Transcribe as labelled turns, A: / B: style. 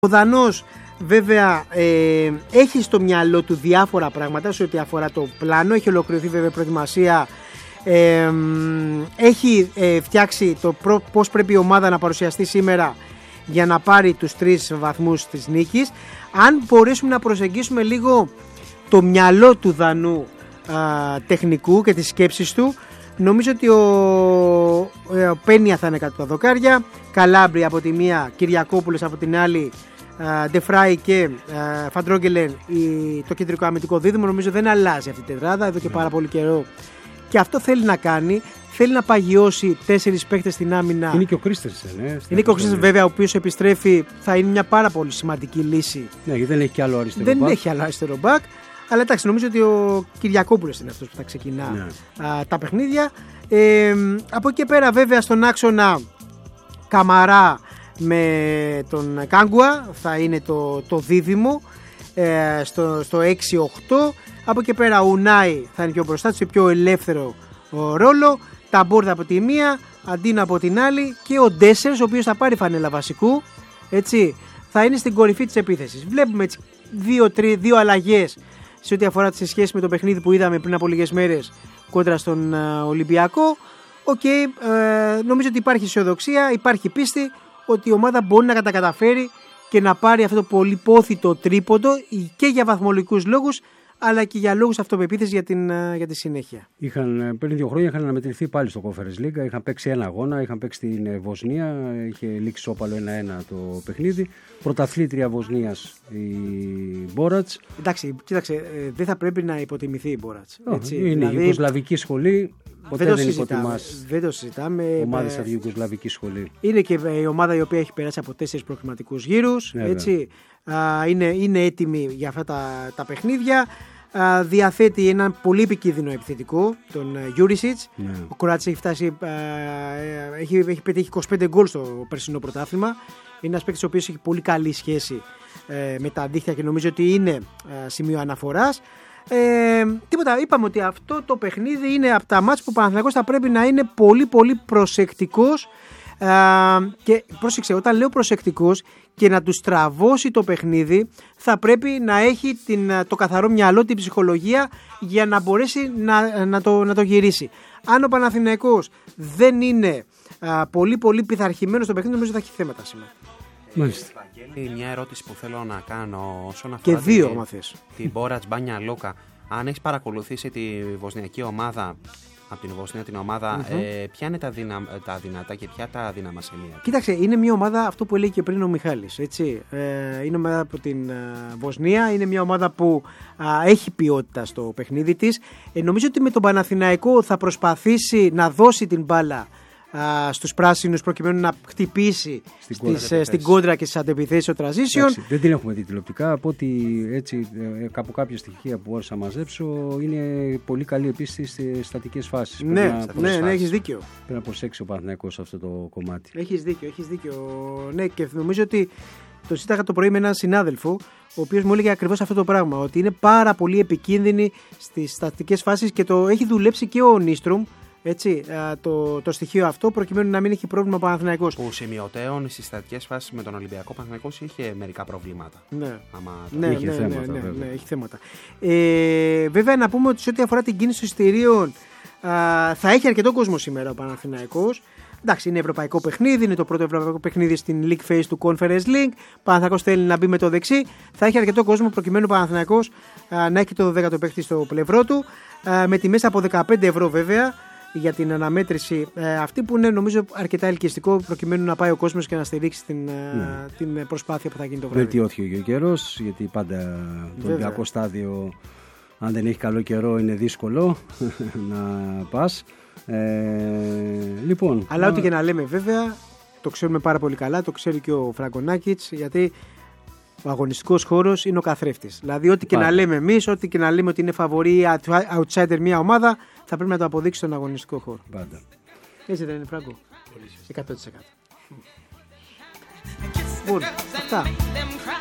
A: Ο Δανός βέβαια έχει στο μυαλό του διάφορα πράγματα σε ό,τι αφορά το πλάνο. Έχει ολοκληρωθεί βέβαια προετοιμασία. Έχει φτιάξει το πώς πρέπει η ομάδα να παρουσιαστεί σήμερα για να πάρει τους 3 βαθμούς της νίκης. Αν μπορέσουμε να προσεγγίσουμε λίγο το μυαλό του Δανού τεχνικού και τις σκέψεις του, νομίζω ότι ο Πένια θα είναι κάτω τα δοκάρια, Καλάμπρη από τη μία, Κυριακόπουλος από την άλλη, Ντεφράι και Φαντρόγκελεν το κεντρικό αμυντικό δίδυμο. Νομίζω δεν αλλάζει αυτή η τετράδα εδώ και πάρα πολύ καιρό, και αυτό θέλει να κάνει. Θέλει να παγιώσει 4 παίκτες στην άμυνα.
B: Είναι και ο Κρίστενσεν.
A: Είναι και ο Κρίστενσεν βέβαια, ο οποίος επιστρέφει, θα είναι μια πάρα πολύ σημαντική λύση.
B: Ναι, γιατί δεν έχει κι άλλο αριστερό μπακ.
A: Δεν έχει άλλο αριστερό μπακ. Αλλά εντάξει, νομίζω ότι ο Κυριακόπουλος είναι αυτός που θα ξεκινά τα παιχνίδια. Από εκεί πέρα βέβαια στον άξονα Καμαρά με τον Κάγκουα θα είναι το δίδυμο στο 6-8. Από εκεί πέρα ο Ουνάι θα είναι πιο μπροστά, σε πιο ελεύθερο ρόλο. Τα Μπόρδα από τη μία, Αντίνο από την άλλη, και ο Ντέσσερς, ο οποίος θα πάρει φανέλα βασικού, έτσι, θα είναι στην κορυφή της επίθεσης. Βλέπουμε έτσι δύο αλλαγές σε ό,τι αφορά τη σχέση με το παιχνίδι που είδαμε πριν από λίγες μέρες κόντρα στον Ολυμπιακό. Νομίζω ότι υπάρχει αισιοδοξία, υπάρχει πίστη ότι η ομάδα μπορεί να τα καταφέρει και να πάρει αυτό το πολυπόθητο τρίποντο, και για βαθμολογικούς λόγους αλλά και για λόγους αυτοπεποίθησης για τη συνέχεια.
B: Πριν 2 χρόνια είχαν αναμετρηθεί πάλι στο Conference League. Είχαν παίξει ένα αγώνα, είχαν παίξει στην Βοσνία. Είχε λήξει όπαλο 1-1 το παιχνίδι. Πρωταθλήτρια Βοσνίας η Μπόρατς.
A: Εντάξει, κοίταξε, δεν θα πρέπει να υποτιμηθεί η Μπόρατς.
B: Είναι δηλαδή, η Ιουγκοσλαβική σχολή. Ποτέ δεν υποτιμάς ομάδες από τη Ιουγκοσλαβική σχολή.
A: Είναι και η ομάδα η οποία έχει περάσει από 4 προκριματικούς γύρους. Έτσι. Είναι έτοιμη για αυτά τα παιχνίδια. Διαθέτει ένα πολύ επικίνδυνο επιθετικό, τον Γιούρισιτς. Ο Κοράτσης έχει πετύχει 25 γκολ στο περσινό πρωτάθλημα. Είναι ένας παίκτης ο οποίος έχει πολύ καλή σχέση με τα δίχτυα και νομίζω ότι είναι σημείο αναφοράς. Είπαμε ότι αυτό το παιχνίδι είναι από τα μάτς που ο Παναθηναϊκός θα πρέπει να είναι πολύ πολύ προσεκτικός, και πρόσεξε, όταν λέω προσεκτικός και να του στραβώσει το παιχνίδι, θα πρέπει να έχει το καθαρό μυαλό, την ψυχολογία, για να μπορέσει να το γυρίσει. Αν ο Παναθηναϊκός δεν είναι πολύ πολύ πειθαρχημένος στο παιχνίδι, νομίζω θα έχει θέματα σήμερα.
C: Μάλιστα. Μια ερώτηση που θέλω να κάνω όσον
A: και
C: αφορά
A: δύο,
C: την Μπόρατς Μπάνια Λούκα. Αν έχεις παρακολουθήσει τη βοσνιακή ομάδα, από την Βοσνία την ομάδα, ποια είναι τα δυνατά και ποια τα αδύναμα σημεία?
A: Κοίταξε, είναι μια ομάδα, αυτό που έλεγε και πριν ο Μιχάλης, έτσι. Είναι ομάδα από την Βοσνία, είναι μια ομάδα που έχει ποιότητα στο παιχνίδι της. Νομίζω ότι με τον Παναθηναϊκό θα προσπαθήσει να δώσει την μπάλα στους πράσινους προκειμένου να χτυπήσει στην κόντρα και στις αντεπιθέσεις στο transition.
B: Δεν την έχουμε δει τηλεοπτικά, από ότι έτσι από κάποια στοιχεία που μπόρεσα να μαζέψω, είναι πολύ καλή επίσης στις στατικές φάσεις.
A: Ναι, έχεις δίκιο.
B: Πρέπει να προσέξει ο Παναθηναϊκός σε αυτό το κομμάτι.
A: Έχεις δίκιο. Ναι, και νομίζω ότι το συζήταγα το πρωί με έναν συνάδελφο, ο οποίος μου έλεγε ακριβώς αυτό το πράγμα, ότι είναι πάρα πολύ επικίνδυνη στις στατικές φάσεις, και το έχει δουλέψει και ο Νίστρομ. Έτσι, το στοιχείο αυτό, προκειμένου να μην έχει πρόβλημα ο Παναθηναϊκός.
C: Που σημειωτέων στις στατικές φάσεις με τον Ολυμπιακό, Παναθηναϊκός είχε μερικά προβλήματα.
A: Ναι, έχει θέματα. Βέβαια, να πούμε ότι σε ό,τι αφορά την κίνηση των εισιτηρίων, θα έχει αρκετό κόσμο σήμερα ο Παναθηναϊκός. Εντάξει, είναι ευρωπαϊκό παιχνίδι, είναι το πρώτο ευρωπαϊκό παιχνίδι στην League Phase του Conference League. Ο Παναθηναϊκός θέλει να μπει με το δεξί. Θα έχει αρκετό κόσμο προκειμένου ο Παναθηναϊκός να έχει το 12ο παίκτη στο πλευρό του. Με τιμές από 15 ευρώ βέβαια για την αναμέτρηση αυτή, που είναι νομίζω αρκετά ελκυστικό, προκειμένου να πάει ο κόσμος και να στηρίξει την προσπάθεια που θα γίνει το βράδυ.
B: Βελτιώθηκε ο καιρός, γιατί πάντα το Ολυμπιακό στάδιο, αν δεν έχει καλό καιρό, είναι δύσκολο να πας. Λοιπόν,
A: αλλά ό,τι και να λέμε, βέβαια, το ξέρουμε πάρα πολύ καλά, το ξέρει και ο Φραγκονάκητς, γιατί ο αγωνιστικός χώρος είναι ο καθρέφτης. Δηλαδή, ό,τι και να λέμε εμείς, ό,τι και να λέμε ότι είναι φαβορή outsider μια ομάδα, θα πρέπει να το αποδείξει στον αγωνιστικό χώρο.
B: Πάντα.
A: Έτσι δεν είναι, Φράγκο? 100%. Λοιπόν, αυτά.